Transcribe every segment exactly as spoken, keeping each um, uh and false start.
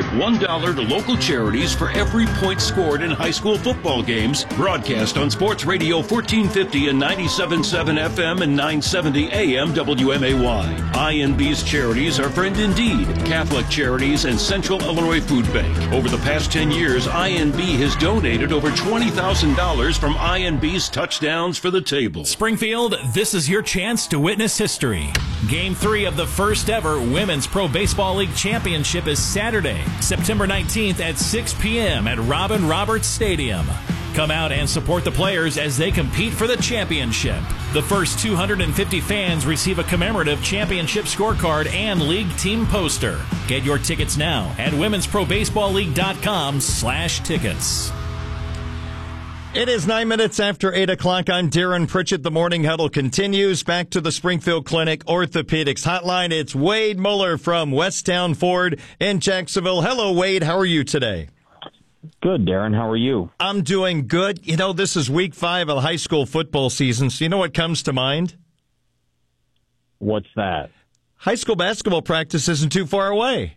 Give one dollar to local charities for every point scored in high school football games. Broadcast on Sports Radio fourteen fifty and ninety-seven point seven F M and nine seventy A M W M A Y. I N B's charities are Friend Indeed, Catholic Charities, and Central Illinois Food Bank. Over the past ten years, I N B has donated over twenty thousand dollars from I N B's Touchdowns for the Table. Springfield, this is your chance to witness history. Game three of the first ever Women's Pro Baseball League Championship is Saturday, September nineteenth at six p.m. at Robin Roberts Stadium. Come out and support the players as they compete for the championship. The first two hundred fifty fans receive a commemorative championship scorecard and league team poster. Get your tickets now at women's pro baseball league dot com slash tickets. It is nine minutes after eight o'clock. I'm Darren Pritchett. The Morning Huddle continues. Back to the Springfield Clinic Orthopedics Hotline. It's Wade Muller from Westtown Ford in Jacksonville. Hello, Wade. How are you today? Good, Darren. How are you? I'm doing good. You know, this is week five of the high school football season, so you know what comes to mind? What's that? High school basketball practice isn't too far away.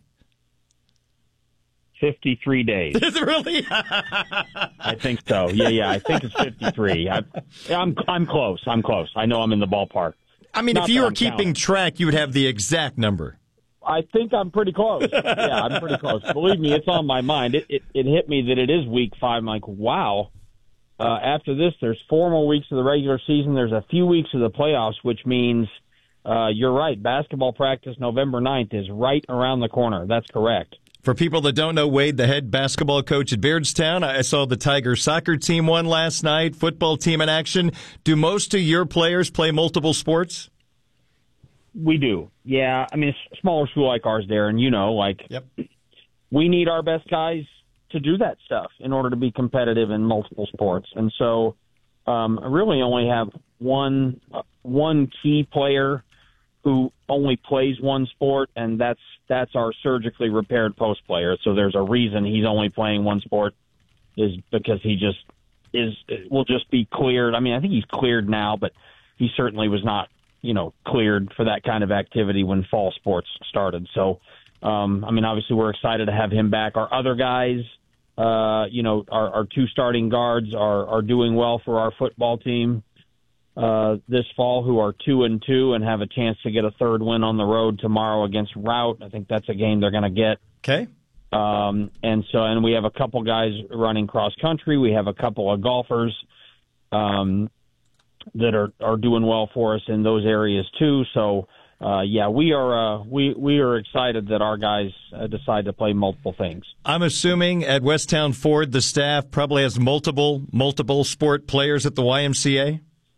fifty-three days. Is it really? I think so. Yeah, yeah. I think it's fifty-three. I, I'm I'm close. I'm close. I know I'm in the ballpark. I mean, Not if you were I'm keeping counting. track, you would have the exact number. I think I'm pretty close. Yeah, I'm pretty close. Believe me, it's on my mind. It, it it hit me that it is week five. I'm like, wow. Uh, after this, there's four more weeks of the regular season. There's a few weeks of the playoffs, which means uh, you're right. Basketball practice November ninth is right around the corner. That's correct. For people that don't know, Wade, the head basketball coach at Beardstown, I saw the Tiger soccer team won last night, football team in action. Do most of your players play multiple sports? We do. Yeah. I mean, it's a smaller school like ours, Darren, you know, like Yep. we need our best guys to do that stuff in order to be competitive in multiple sports. And so um, I really only have one uh, one key player who only plays one sport, and that's that's our surgically repaired post player. So there's a reason he's only playing one sport, is because he just is will just be cleared. I mean, I think he's cleared now, but he certainly was not, you know, cleared for that kind of activity when fall sports started. So, um, I mean, obviously we're excited to have him back. Our other guys, uh, you know, our, our two starting guards are, are doing well for our football team uh, this fall, who are two and two and have a chance to get a third win on the road tomorrow against Route. I think that's a game they're going to get. Okay. Um, and so, and we have a couple guys running cross country. We have a couple of golfers, um, that are, are doing well for us in those areas too. So, uh, yeah, we are, uh, we, we are excited that our guys uh, decide to play multiple things. I'm assuming at Westtown Ford, the staff probably has multiple, multiple sport players at the Y M C A.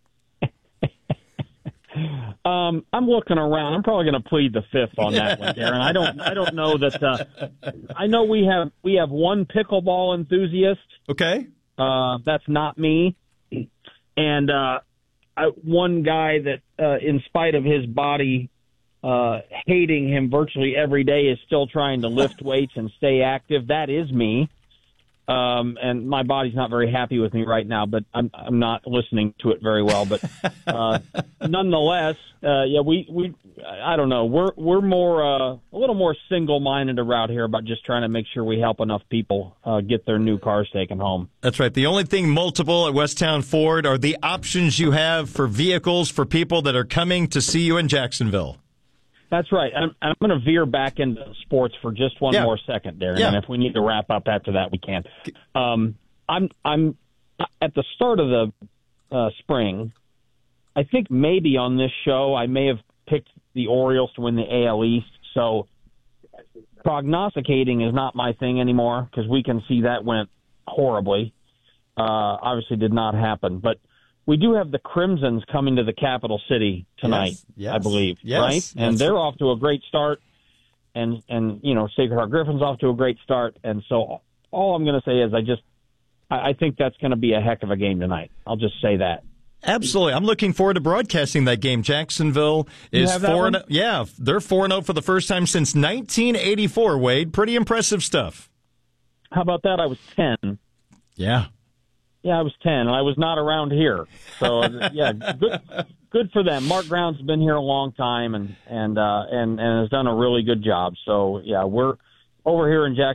um, I'm looking around. I'm probably going to plead the fifth on that one, Darren. I don't, I don't know that, uh, I know we have, we have one pickleball enthusiast. Okay. Uh, that's not me. And, uh, I, one guy that, uh, in spite of his body uh, hating him virtually every day, is still trying to lift weights and stay active. That is me. Um, and my body's not very happy with me right now, but I'm, I'm not listening to it very well. But uh, nonetheless, uh, yeah, we, we, I don't know. We're we're more uh, a little more single-minded around here about just trying to make sure we help enough people uh, get their new cars taken home. That's right. The only thing multiple at Westtown Ford are the options you have for vehicles for people that are coming to see you in Jacksonville. That's right. I'm, I'm going to veer back into sports for just one Yeah. more second, Darren. Yeah. And if we need to wrap up after that, we can. Um, I'm I'm at the start of the uh, spring. I think maybe on this show I may have picked the Orioles to win the A L East. So prognosticating is not my thing anymore, because we can see that went horribly. Uh, obviously, did not happen, but. We do have the Crimsons coming to the capital city tonight, Yes, yes, I believe, yes, right? And yes. they're off to a great start, and and you know, Sacred Heart Griffin's off to a great start, and so all I'm going to say is I just I, I think that's going to be a heck of a game tonight. I'll just say that. Absolutely. I'm looking forward to broadcasting that game. Jacksonville is have that four one? and yeah, they're four and zero for the first time since nineteen eighty-four. Wade, pretty impressive stuff. How about that? I was ten. Yeah. Yeah, I was ten, and I was not around here. So, yeah, good good for them. Mark Brown's been here a long time and and uh, and and has done a really good job. So, yeah, we're over here in Jacksonville.